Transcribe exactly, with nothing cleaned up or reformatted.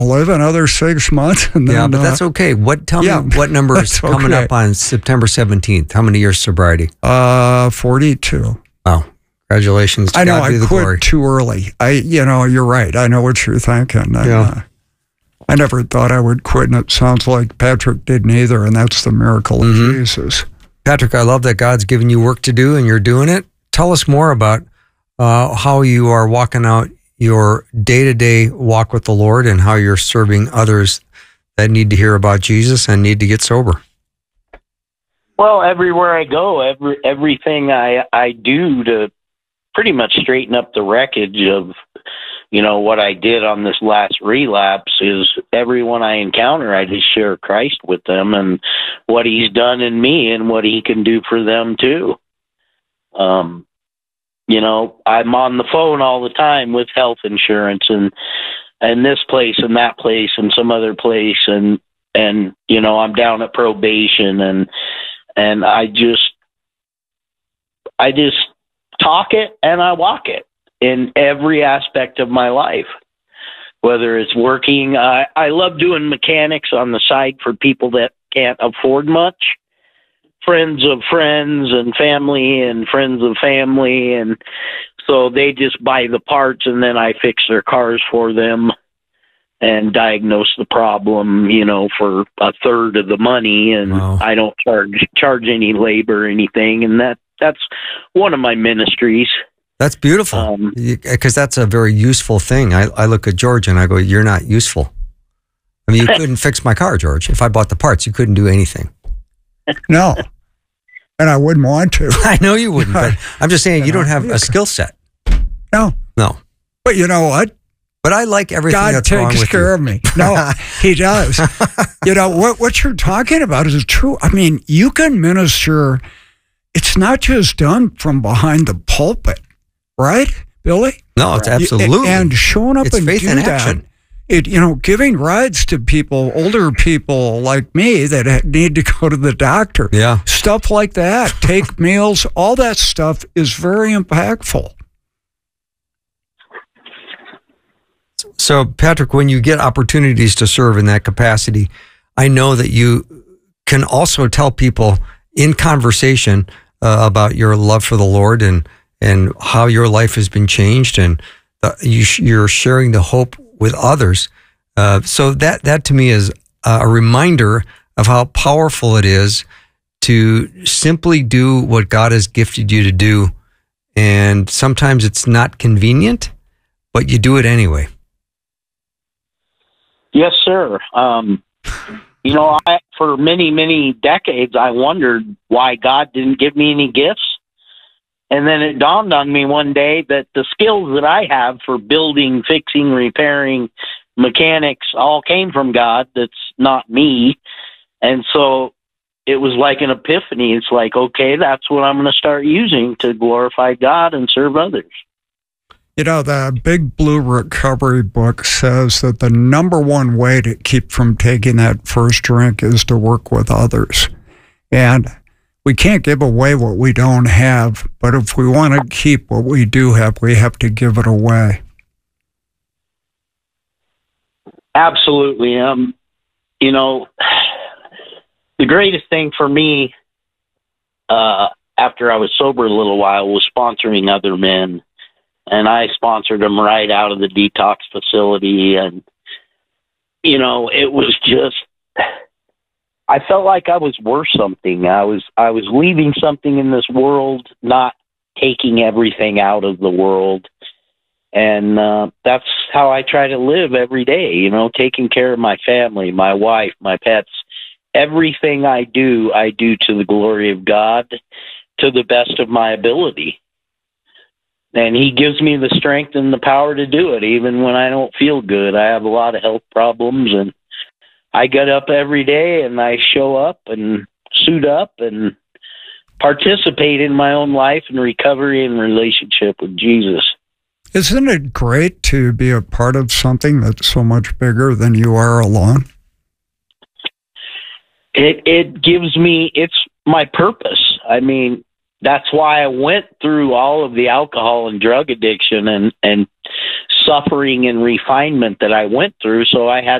live another six months. And then, yeah, but uh, that's okay. What? Tell yeah, me what number is coming okay. up on September seventeenth? How many years sobriety? Uh, forty-two. Oh, congratulations. To I know God be I the quit glory. too early. I, you know, you're right. I know what you're thinking. And, Yeah. uh, I never thought I would quit, and it sounds like Patrick didn't either, and that's the miracle Mm-hmm. of Jesus. Patrick, I love that God's given you work to do and you're doing it. Tell us more about uh, how you are walking out your day-to-day walk with the Lord and how you're serving others that need to hear about Jesus and need to get sober. Well, everywhere I go, every everything I I do to pretty much straighten up the wreckage of, you know, what I did on this last relapse is everyone I encounter, I just share Christ with them and what he's done in me and what he can do for them too. Um, you know, I'm on the phone all the time with health insurance and, and this place and that place and some other place. And, and, you know, I'm down at probation and, and I just, I just talk it and I walk it in every aspect of my life, whether it's working. I, I love doing mechanics on the side for people that can't afford much. Friends of friends and family and friends of family. And so they just buy the parts and then I fix their cars for them and diagnose the problem, you know, for a third of the money. And Wow. I don't charge, charge any labor or anything. And that, that's one of my ministries. That's beautiful because um, that's a very useful thing. I, I look at George and I go, you're not useful. I mean, you couldn't fix my car, George. If I bought the parts, you couldn't do anything. No. And I wouldn't want to. I know you wouldn't, but I'm just saying you don't have a skill set. No. No. But you know what? But I like everything God that's wrong with takes care you. of me. No, he does. You know, what, what you're talking about is true. I mean, you can minister. It's not just done from behind the pulpit, right, Billy? No, it's absolutely. And showing up it's and faith do in that. action. It, you know, giving rides to people, older people like me that need to go to the doctor. Yeah. Stuff like that. Take meals. All that stuff is very impactful. So, Patrick, when you get opportunities to serve in that capacity, I know that you can also tell people in conversation uh, about your love for the Lord and and how your life has been changed, and uh, you sh- you're sharing the hope with others. Uh, so that that to me is a reminder of how powerful it is to simply do what God has gifted you to do, and sometimes it's not convenient, but you do it anyway. Yes, sir. Um, you know, I, for many, many decades, I wondered why God didn't give me any gifts. And then it dawned on me one day that the skills that I have for building, fixing, repairing, mechanics all came from God. That's not me. And so it was like an epiphany. It's like, okay, that's what I'm going to start using to glorify God and serve others. You know, the Big Blue Recovery book says that the number one way to keep from taking that first drink is to work with others. And we can't give away what we don't have, but if we want to keep what we do have, we have to give it away. Absolutely. Um, you know, the greatest thing for me uh, after I was sober a little while was sponsoring other men. And I sponsored them right out of the detox facility. And, you know, it was just, I felt like I was worth something. I was, I was leaving something in this world, not taking everything out of the world. And uh, that's how I try to live every day, you know, taking care of my family, my wife, my pets. Everything I do, I do to the glory of God, to the best of my ability. And he gives me the strength and the power to do it, even when I don't feel good. I have a lot of health problems, and I get up every day and I show up and suit up and participate in my own life and recovery and relationship with Jesus. Isn't it great to be a part of something that's so much bigger than you are alone? It it gives me, it's my purpose. I mean, that's why I went through all of the alcohol and drug addiction and, and suffering and refinement that I went through. So I had